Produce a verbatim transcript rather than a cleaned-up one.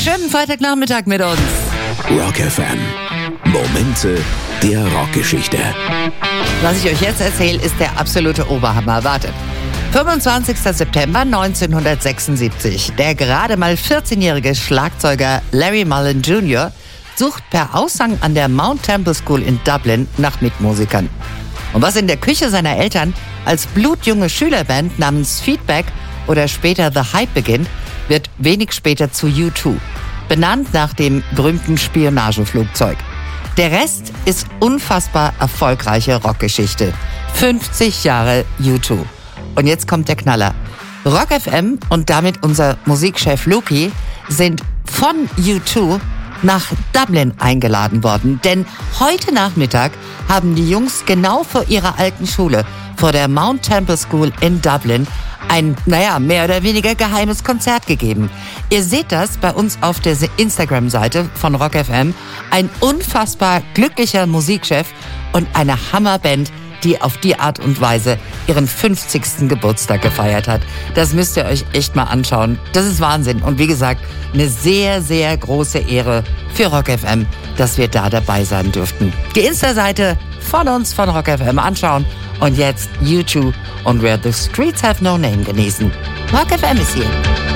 Schönen Freitagnachmittag mit uns. Rock F M. Momente der Rockgeschichte. Was ich euch jetzt erzähle, ist der absolute Oberhammer. Wartet. fünfundzwanzigster September neunzehnhundertsechsundsiebzig. Der gerade mal vierzehnjährige Schlagzeuger Larry Mullen Junior sucht per Aushang an der Mount Temple School in Dublin nach Mitmusikern. Und was in der Küche seiner Eltern als blutjunge Schülerband namens Feedback oder später The Hype beginnt, wird wenig später zu U zwei, benannt nach dem berühmten Spionageflugzeug. Der Rest ist unfassbar erfolgreiche Rockgeschichte. fünfzig Jahre U zwei. Und jetzt kommt der Knaller. Rock F M und damit unser Musikchef Luki sind von U zwei nach Dublin eingeladen worden. Denn heute Nachmittag haben die Jungs genau vor ihrer alten Schule, vor der Mount Temple School in Dublin, ein, naja, mehr oder weniger geheimes Konzert gegeben. Ihr seht das bei uns auf der Instagram-Seite von Rock F M. Ein unfassbar glücklicher Musikchef und eine Hammerband, die auf die Art und Weise ihren fünfzigsten Geburtstag gefeiert hat. Das müsst ihr euch echt mal anschauen. Das ist Wahnsinn. Und wie gesagt, eine sehr, sehr große Ehre für Rock F M, dass wir da dabei sein durften. Die Insta-Seite von uns, von Rock F M, anschauen. Und jetzt U zwei und Where the Streets Have No Name genießen. Rock F M ist hier.